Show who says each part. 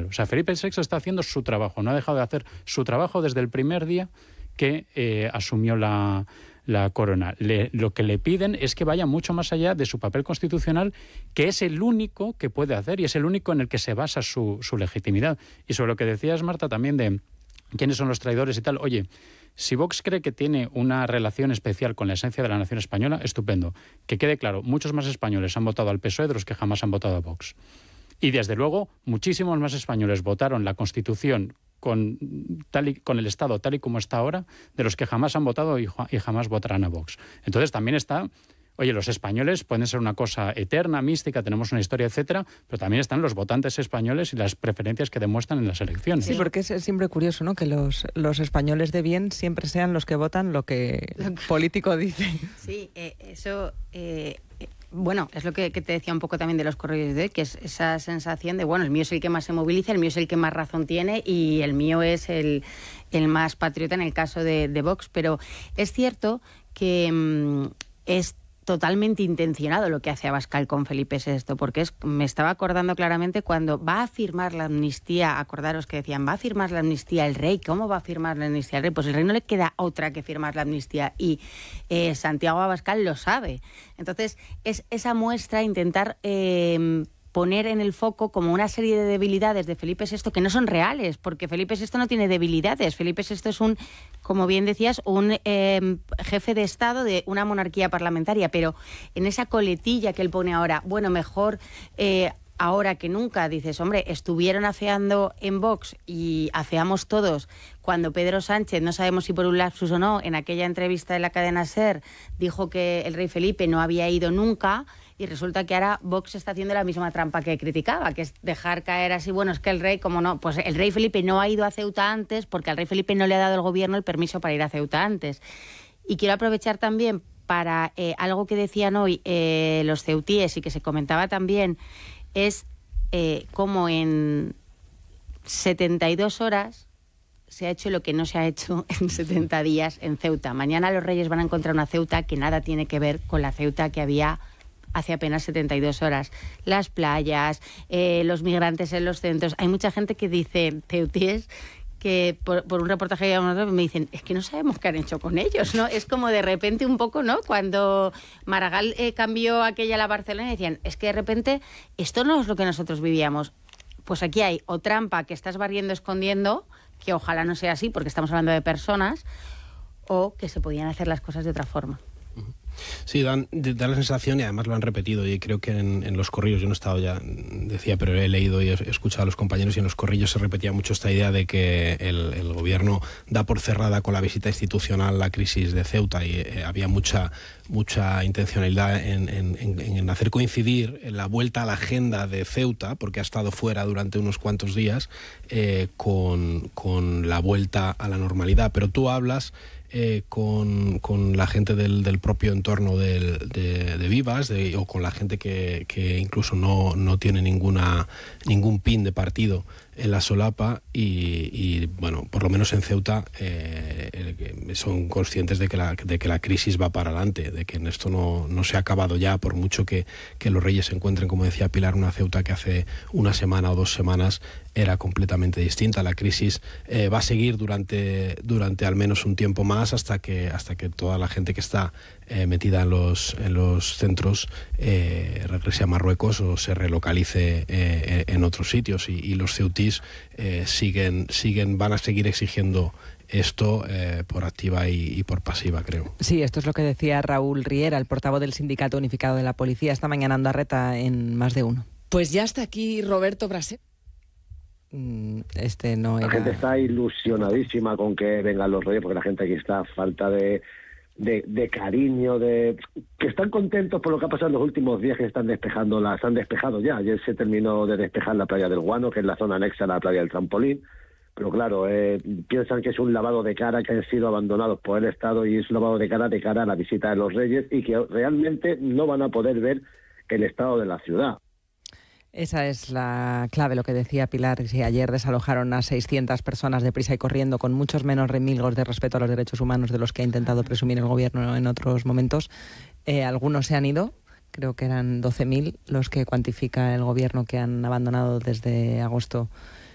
Speaker 1: O sea, Felipe VI está haciendo su trabajo, no ha dejado de hacer su trabajo desde el primer día que asumió la corona. Lo que le piden es que vaya mucho más allá de su papel constitucional, que es el único que puede hacer y es el único en el que se basa su legitimidad. Y sobre lo que decías, Marta, también de quiénes son los traidores y tal. Oye, si Vox cree que tiene una relación especial con la esencia de la nación española, estupendo. Que quede claro, muchos más españoles han votado al PSOE de los que jamás han votado a Vox. Y desde luego, muchísimos más españoles votaron la Constitución con el Estado tal y como está ahora, de los que jamás han votado y jamás votarán a Vox. Entonces también está... Oye, los españoles pueden ser una cosa eterna, mística, tenemos una historia, etcétera, pero también están los votantes españoles y las preferencias que demuestran en las elecciones.
Speaker 2: Sí, porque es siempre curioso, ¿no?, que los españoles de bien siempre sean los que votan lo que el político dice.
Speaker 3: Sí, eso... Bueno, es lo que te decía un poco también de los correos de hoy, que es esa sensación de, bueno, el mío es el que más se moviliza, el mío es el que más razón tiene y el mío es el más patriota en el caso de Vox. Pero es cierto que es totalmente intencionado lo que hace Abascal con Felipe VI, porque me estaba acordando claramente cuando va a firmar la amnistía, acordaros que decían, va a firmar la amnistía el rey, ¿cómo va a firmar la amnistía el rey? Pues el rey no le queda otra que firmar la amnistía y Santiago Abascal lo sabe. Entonces, es esa muestra, intentar poner en el foco como una serie de debilidades de Felipe VI que no son reales, porque Felipe VI no tiene debilidades. Felipe VI es como bien decías, un jefe de Estado de una monarquía parlamentaria, pero en esa coletilla que él pone ahora, bueno, mejor ahora que nunca, dices, hombre, estuvieron afeando en Vox y afeamos todos cuando Pedro Sánchez, no sabemos si por un lapsus o no, en aquella entrevista de la cadena SER, dijo que el rey Felipe no había ido nunca. Y resulta que ahora Vox está haciendo la misma trampa que criticaba, que es dejar caer así, bueno, es que el rey, como no, pues el rey Felipe no ha ido a Ceuta antes porque al rey Felipe no le ha dado el gobierno el permiso para ir a Ceuta antes. Y quiero aprovechar también para algo que decían hoy los ceutíes y que se comentaba también, es cómo en 72 horas se ha hecho lo que no se ha hecho en 70 días en Ceuta. Mañana los reyes van a encontrar una Ceuta que nada tiene que ver con la Ceuta que había hace apenas 72 horas. Las playas, los migrantes en los centros. Hay mucha gente que dice, ceutíes, que por un reportaje que llevamos me dicen, es que no sabemos qué han hecho con ellos, ¿no? Es como de repente un poco, ¿no? Cuando Maragall cambió aquella la Barcelona y decían, es que de repente esto no es lo que nosotros vivíamos. Pues aquí hay o trampa que estás barriendo, escondiendo, que ojalá no sea así porque estamos hablando de personas, o que se podían hacer las cosas de otra forma.
Speaker 4: Sí, da la sensación, y además lo han repetido, y creo que en los corrillos, yo no he estado ya, decía, pero he leído y he escuchado a los compañeros, y en los corrillos se repetía mucho esta idea de que el gobierno da por cerrada con la visita institucional la crisis de Ceuta, y había mucha intencionalidad en hacer coincidir la vuelta a la agenda de Ceuta, porque ha estado fuera durante unos cuantos días, con la vuelta a la normalidad. Pero tú hablas con la gente del propio entorno de Vivas, o con la gente que incluso no tiene ningún pin de partido en la solapa, y bueno, por lo menos en Ceuta son conscientes de que la crisis va para adelante, de que en esto no se ha acabado ya, por mucho que los reyes encuentren, como decía Pilar, una Ceuta que hace una semana o 2 semanas era completamente distinta. La crisis va a seguir durante al menos un tiempo más, hasta que toda la gente que está metida en los centros regrese a Marruecos o se relocalice en otros sitios, y los ceutís van a seguir exigiendo esto por activa y por pasiva, creo.
Speaker 2: Sí, esto es lo que decía Raúl Riera, el portavoz del Sindicato Unificado de la Policía, esta mañana en Andarreta en Más de Uno.
Speaker 5: Pues ya está aquí Roberto Brasero.
Speaker 2: No era...
Speaker 6: La gente está ilusionadísima con que vengan los reyes, porque la gente aquí está a falta de cariño, que están contentos por lo que ha pasado en los últimos días, que se han despejado ya. Ayer se terminó de despejar la playa del Guano, que es la zona anexa a la playa del Trampolín, pero claro, piensan que es un lavado de cara, que han sido abandonados por el Estado, y es un lavado de cara a la visita de los reyes, y que realmente no van a poder ver el estado de la ciudad.
Speaker 2: Esa es la clave, lo que decía Pilar. Si ayer desalojaron a 600 personas deprisa y corriendo, con muchos menos remilgos de respeto a los derechos humanos de los que ha intentado presumir el gobierno en otros momentos, algunos se han ido. Creo que eran 12.000 los que cuantifica el gobierno que han abandonado desde agosto